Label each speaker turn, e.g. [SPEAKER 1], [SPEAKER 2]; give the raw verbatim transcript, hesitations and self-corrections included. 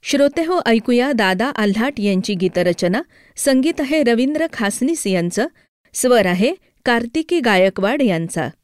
[SPEAKER 1] श्रोतेहो, ऐकूया दादा आल्हाट यांची गीतरचना. संगीत आहे रवींद्र खासनीस यांचं, स्वर आहे कार्तिकी गायकवाड यांचा.